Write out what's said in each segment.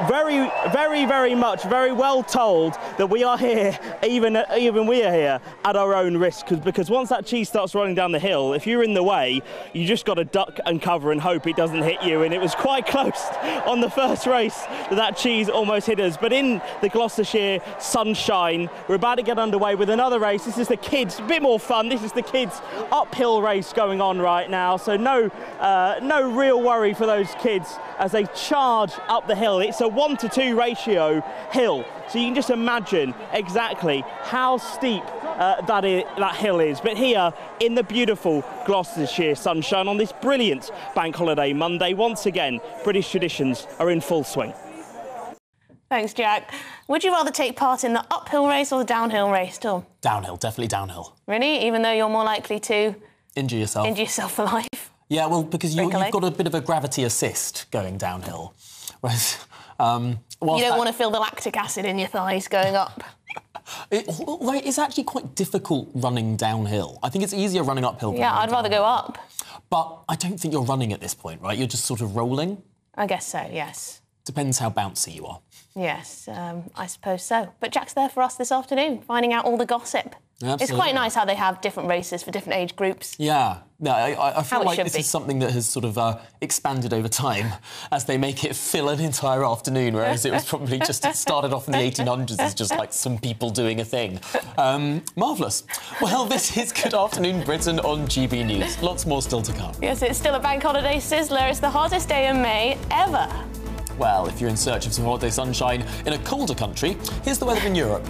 very, very, very much, very well told that we are here, even we are here, at our own risk, because once that cheese starts rolling down the hill, if you're in the way, you just got to duck and cover and hope it doesn't hit you, and it was quite close on the first race that cheese almost hit us. But in the Gloucestershire sunshine, we're about to get underway with another race. This is the kids, a bit more fun. This is the kids' uphill race going on right now, so no real worry for those kids as they charge up the hill. It's a 1-to-2 ratio hill, so you can just imagine exactly how steep that hill is. But here in the beautiful Gloucestershire sunshine on this brilliant bank holiday Monday, once again British traditions are in full swing. Thanks, Jack. Would you rather take part in the uphill race or the downhill race, Tom? Downhill, definitely downhill. Really? Even though you're more likely to injure yourself for life? Yeah, well, because you've got a bit of a gravity assist going downhill. Whereas, you don't want to feel the lactic acid in your thighs going up. It's actually quite difficult running downhill. I think it's easier running uphill than I'd rather go up. But I don't think you're running at this point, right? You're just sort of rolling. I guess so, yes. Depends how bouncy you are. Yes, I suppose so. But Jack's there for us this afternoon, finding out all the gossip. Absolutely. It's quite nice how they have different races for different age groups. Yeah. No, I feel like this is something that has sort of expanded over time as they make it fill an entire afternoon, whereas it was probably just started off in the 1800s as just like some people doing a thing. Marvellous. Well, this is Good Afternoon Britain on GB News. Lots more still to come. Yes, it's still a bank holiday sizzler. It's the hottest day in May ever. Well, if you're in search of some holiday sunshine in a colder country, here's the weather in Europe.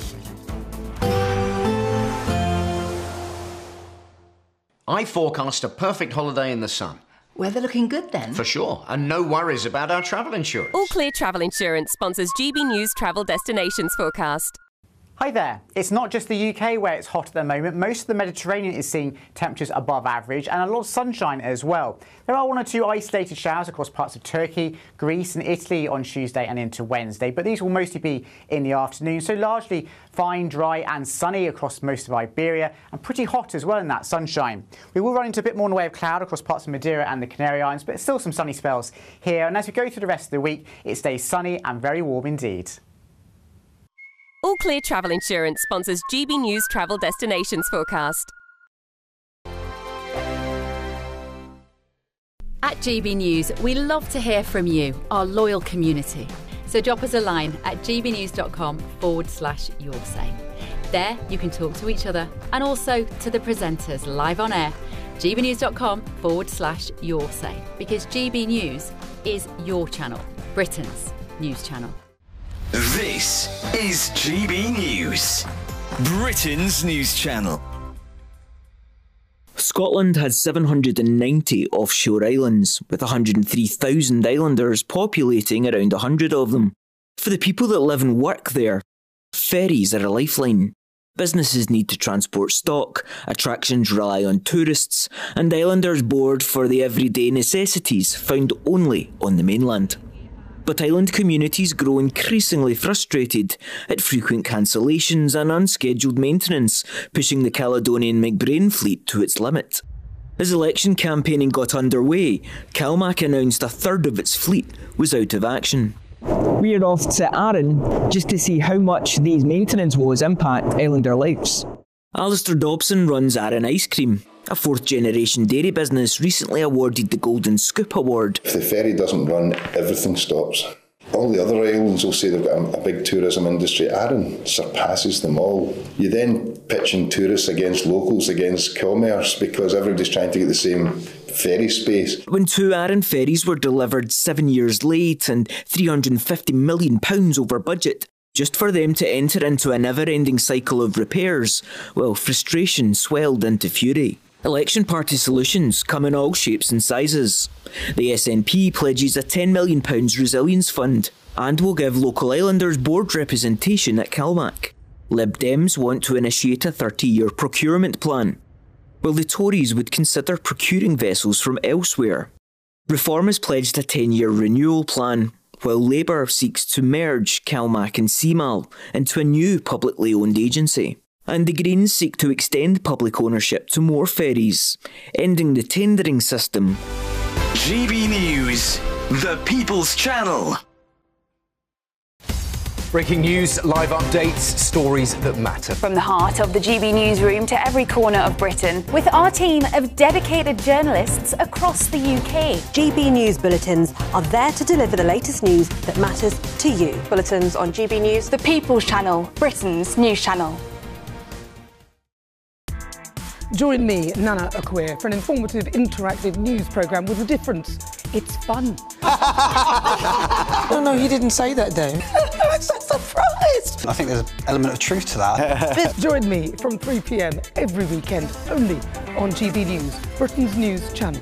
I forecast a perfect holiday in the sun. Weather looking good then? For sure, and no worries about our travel insurance. All Clear Travel Insurance sponsors GB News Travel Destinations forecast. Hi there. It's not just the UK where it's hot at the moment. Most of the Mediterranean is seeing temperatures above average and a lot of sunshine as well. There are one or two isolated showers across parts of Turkey, Greece and Italy on Tuesday and into Wednesday, but these will mostly be in the afternoon, so largely fine, dry and sunny across most of Iberia and pretty hot as well in that sunshine. We will run into a bit more in the way of cloud across parts of Madeira and the Canary Islands, but still some sunny spells here, and as we go through the rest of the week, it stays sunny and very warm indeed. All Clear Travel Insurance sponsors GB News Travel Destinations forecast. At GB News, we love to hear from you, our loyal community. So drop us a line at gbnews.com/yoursay. There you can talk to each other and also to the presenters live on air. gbnews.com/yoursay, because GB News is your channel, Britain's news channel. This is GB News, Britain's news channel. Scotland has 790 offshore islands, with 103,000 islanders populating around 100 of them. For the people that live and work there, ferries are a lifeline. Businesses need to transport stock, attractions rely on tourists, and islanders board for the everyday necessities found only on the mainland. But island communities grow increasingly frustrated at frequent cancellations and unscheduled maintenance, pushing the Caledonian McBrain fleet to its limit. As election campaigning got underway, CalMac announced a third of its fleet was out of action. We're off to Arran just to see how much these maintenance woes impact islander lives. Alistair Dobson runs Arran Ice Cream. A fourth-generation dairy business recently awarded the Golden Scoop Award. If the ferry doesn't run, everything stops. All the other islands will say they've got a big tourism industry. Arran surpasses them all. You're then pitching tourists against locals, against commerce, because everybody's trying to get the same ferry space. When 2 Arran ferries were delivered 7 years late and £350 million over budget, just for them to enter into a never-ending cycle of repairs, well, frustration swelled into fury. Election party solutions come in all shapes and sizes. The SNP pledges a £10 million resilience fund and will give local islanders board representation at CalMac. Lib Dems want to initiate a 30-year procurement plan, while the Tories would consider procuring vessels from elsewhere. Reform has pledged a 10-year renewal plan, while Labour seeks to merge CalMac and CMAL into a new publicly owned agency. And the Greens seek to extend public ownership to more ferries, ending the tendering system. GB News, the People's Channel. Breaking news, live updates, stories that matter. From the heart of the GB newsroom to every corner of Britain, with our team of dedicated journalists across the UK. GB News Bulletins are there to deliver the latest news that matters to you. Bulletins on GB News, the People's Channel, Britain's news channel. Join me, Nana Akwe, for an informative, interactive news programme with a difference. It's fun. No, he didn't say that, Dave. I'm so surprised. I think there's an element of truth to that. Join me from 3 p.m. every weekend, only on GB News, Britain's news channel.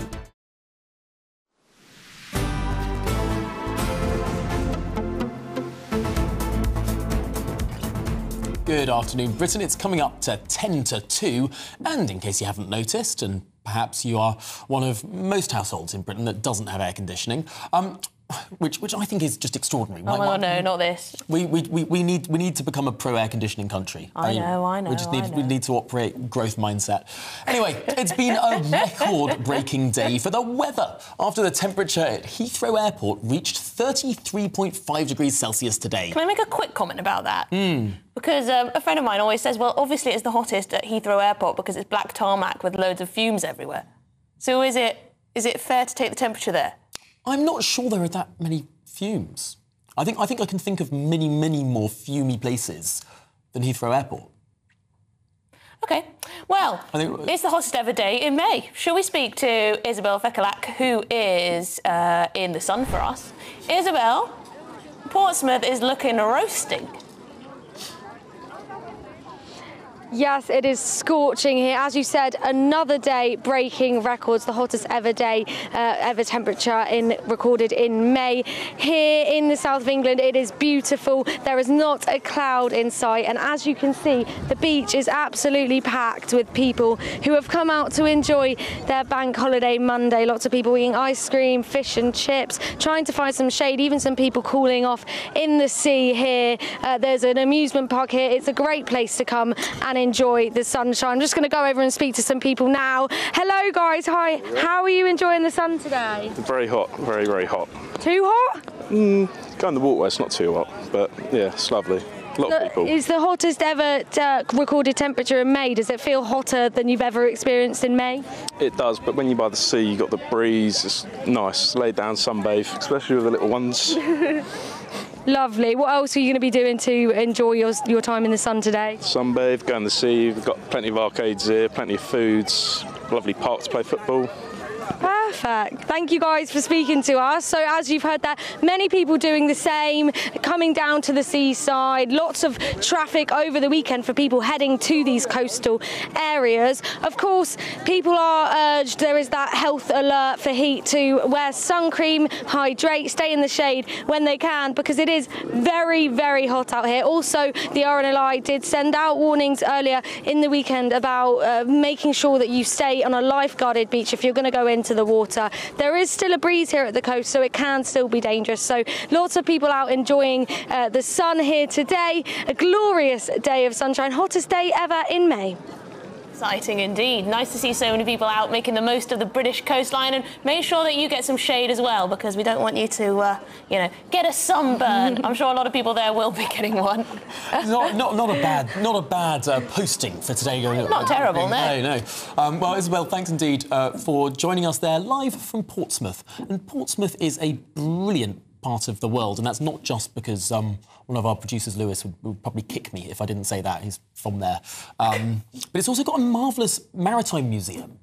Good afternoon, Britain. It's coming up to 10 to 2, and in case you haven't noticed, and perhaps you are one of most households in Britain that doesn't have air conditioning, which I think is just extraordinary. Oh my God, no, not this. We need to become a pro-air conditioning country. I know. We need to operate growth mindset. Anyway, it's been a record-breaking day for the weather after the temperature at Heathrow Airport reached 33.5 degrees Celsius today. Can I make a quick comment about that? Because a friend of mine always says, well, obviously it's the hottest at Heathrow Airport because it's black tarmac with loads of fumes everywhere. So is it fair to take the temperature there? I'm not sure there are that many fumes. I think I can think of many more fumy places than Heathrow Airport. OK. Well, it's the hottest ever day in May. Shall we speak to Isabel Fekalak, who is in the sun for us? Isabel, Portsmouth is looking roasting. Yes, it is scorching here. As you said, another day breaking records, the hottest ever day, ever temperature recorded in May. Here in the south of England, it is beautiful. There is not a cloud in sight. And as you can see, the beach is absolutely packed with people who have come out to enjoy their bank holiday Monday. Lots of people eating ice cream, fish and chips, trying to find some shade, even some people cooling off in the sea here. There's an amusement park here. It's a great place to come and enjoy the sunshine. I'm just going to go over and speak to some people now. Hello guys, hi. How are you enjoying the sun today? Very hot, very hot. Too hot? Go in the waterway, it's not too hot, but yeah, it's lovely. A lot of people. It's the hottest ever recorded temperature in May. Does it feel hotter than you've ever experienced in May? It does, but when you're by the sea, you've got the breeze, it's nice. Lay down, sunbathe, especially with the little ones. Lovely. What else are you going to be doing to enjoy your time in the sun today? Sunbathe, go in the sea. We've got plenty of arcades here, plenty of foods, lovely park to play football. Perfect. Thank you guys for speaking to us. So as you've heard that, many people doing the same, coming down to the seaside, lots of traffic over the weekend for people heading to these coastal areas. Of course, people are urged, there is that health alert for heat, to wear sun cream, hydrate, stay in the shade when they can, because it is very hot out here. Also, the RNLI did send out warnings earlier in the weekend about making sure that you stay on a lifeguarded beach if you're going to go into the water. There is still a breeze here at the coast, so it can still be dangerous. So lots of people out enjoying the sun here today. A glorious day of sunshine, hottest day ever in May. Exciting indeed. Nice to see so many people out making the most of the British coastline, and make sure that you get some shade as well, because we don't want you to, get a sunburn. I'm sure a lot of people there will be getting one. not a bad posting for today. Not terrible, no. No. Well, Isabel, thanks indeed for joining us there live from Portsmouth. And Portsmouth is a brilliant part of the world, and that's not just because one of our producers, Lewis, would probably kick me if I didn't say that. He's from there. But it's also got a marvellous maritime museum.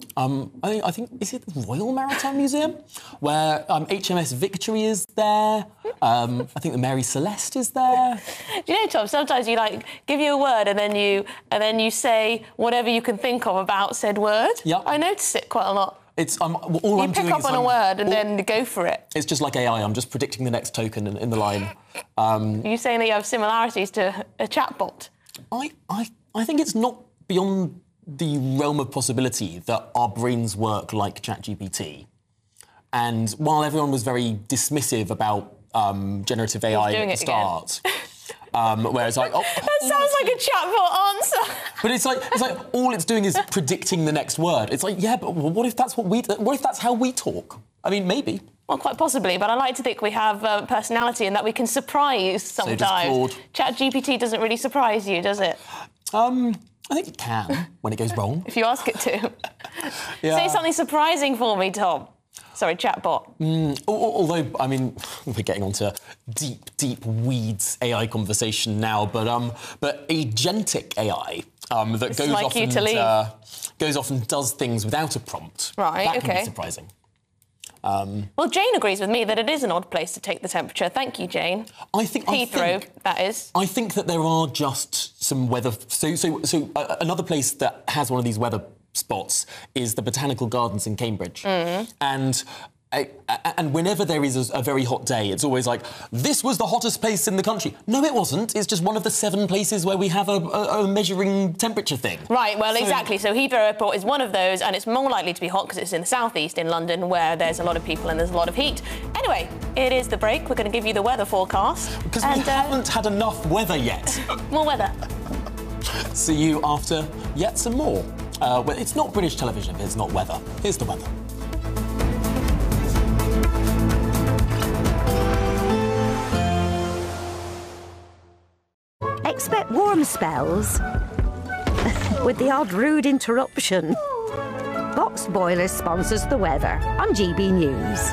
I think, is it the Royal Maritime Museum? Where HMS Victory is there. I think the Mary Celeste is there. Do you know, Tom, sometimes you give you a word and then you say whatever you can think of about said word. Yeah. I notice it quite a lot. It's you pick up on a word and then go for it. It's just like AI. I'm just predicting the next token in the line. Are you saying that you have similarities to a chatbot? I think it's not beyond the realm of possibility that our brains work like ChatGPT. And while everyone was very dismissive about generative AI at the start, where it's like, that sounds like a chatbot answer. But it's like all it's doing is predicting the next word. It's like, yeah, but what if that's how we talk? I mean, maybe. Well, quite possibly, but I like to think we have personality and that we can surprise sometimes. So does Claude. ChatGPT doesn't really surprise you, does it? I think it can when it goes wrong. If you ask it to. Yeah. Say something surprising for me, Tom. Sorry, chatbot. Although, I mean, we're getting onto deep weeds AI conversation now, but agentic AI that goes off and does things without a prompt. Right, that okay. can be surprising. Well, Jane agrees with me that it is an odd place to take the temperature. Thank you, Jane. Heathrow, that is. I think that there are just some weather... So another place that has one of these weather spots is the Botanical Gardens in Cambridge. And whenever there is a very hot day, it's always like, this was the hottest place in the country. No, it wasn't. It's just one of the 7 places where we have a measuring temperature thing. Right, well, exactly. So Heathrow Airport is one of those, and it's more likely to be hot because it's in the southeast in London, where there's a lot of people and there's a lot of heat. Anyway, it is the break. We're going to give you the weather forecast. Because we haven't had enough weather yet. More weather. See you after yet some more. Well, it's not British television, it's not weather. Here's the weather. Expect warm spells with the odd rude interruption. Box Boilers sponsors the weather on GB News.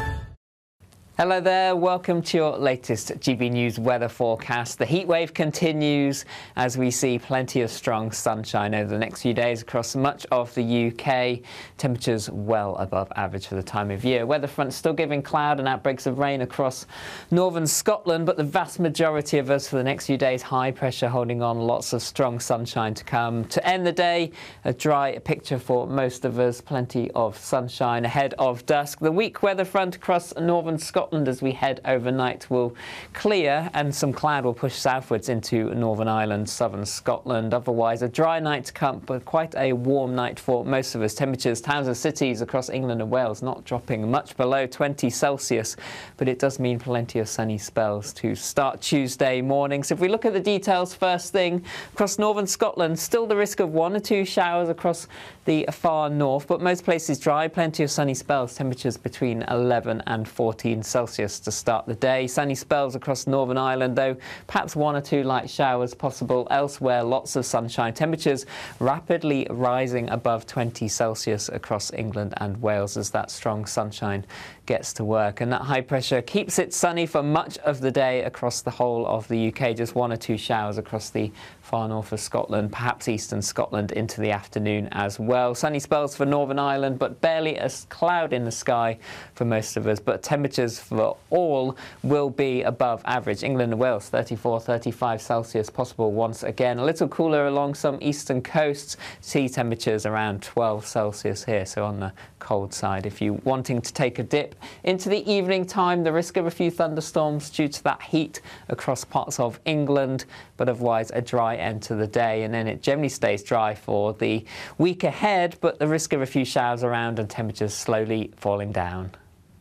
Hello there, welcome to your latest GB News weather forecast. The heatwave continues as we see plenty of strong sunshine over the next few days across much of the UK. Temperatures well above average for the time of year. Weather front still giving cloud and outbreaks of rain across northern Scotland, but the vast majority of us for the next few days, high pressure holding on, lots of strong sunshine to come. To end the day, a dry picture for most of us, plenty of sunshine ahead of dusk. The weak weather front across northern Scotland as we head overnight will clear and some cloud will push southwards into Northern Ireland, southern Scotland. Otherwise, a dry night to come, but quite a warm night for most of us. Temperatures, towns and cities across England and Wales not dropping much below 20 Celsius, but it does mean plenty of sunny spells to start Tuesday morning. So if we look at the details first thing, across northern Scotland, still the risk of 1 or 2 showers across the far north, but most places dry, plenty of sunny spells, temperatures between 11 and 14 Celsius to start the day. Sunny spells across Northern Ireland, though perhaps 1 or 2 light showers possible. Elsewhere, lots of sunshine. Temperatures rapidly rising above 20 Celsius across England and Wales as that strong sunshine gets to work. And that high pressure keeps it sunny for much of the day across the whole of the UK. Just 1 or 2 showers across the far north of Scotland, perhaps eastern Scotland into the afternoon as well. Sunny spells for Northern Ireland, but barely a cloud in the sky for most of us. But temperatures for all will be above average. England and Wales, 34, 35 Celsius possible once again. A little cooler along some eastern coasts. Sea temperatures around 12 Celsius here, so on the cold side. If you're wanting to take a dip into the evening time, the risk of a few thunderstorms due to that heat across parts of England, but otherwise a dry end to the day, and then it generally stays dry for the week ahead, but the risk of a few showers around and temperatures slowly falling down.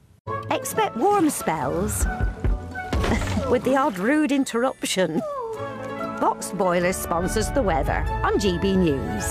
Expect warm spells with the odd rude interruption. Box Boilers sponsors the weather on GB News.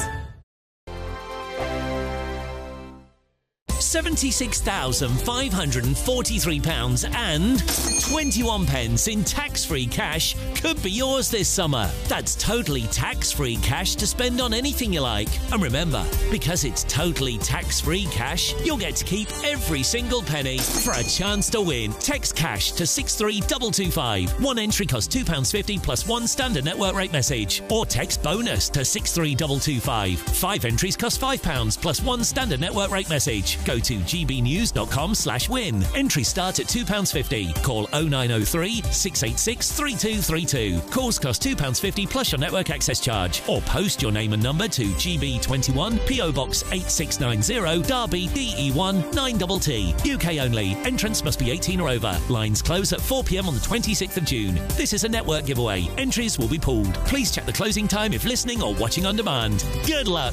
£76,543 and 21 pence in tax-free cash could be yours this summer. That's totally tax-free cash to spend on anything you like. And remember, because it's totally tax-free cash, you'll get to keep every single penny. For a chance to win, text cash to 63225. One entry costs £2.50 plus 1 standard network rate message. Or text bonus to 63225. 5 entries cost £5 plus 1 standard network rate message. Go to gbnews.com/win. Entry start at £2.50. Call 0903 686 3232. Calls cost £2.50 plus your network access charge. Or post your name and number to GB21 PO Box 8690 Derby DE1 9TT. UK only. Entrance must be 18 or over. Lines close at 4 p.m. on the 26th of June. This is a network giveaway. Entries will be pooled. Please check the closing time if listening or watching on demand. Good luck.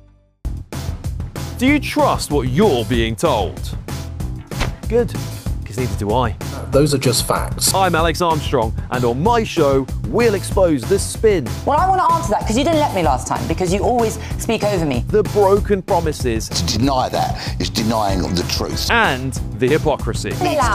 Do you trust what you're being told? Good, because neither do I. Those are just facts. I'm Alex Armstrong, and on my show, we'll expose the spin. Well, I want to answer that because you didn't let me last time, because you always speak over me. The broken promises. To deny that is denying the truth. And the hypocrisy. It's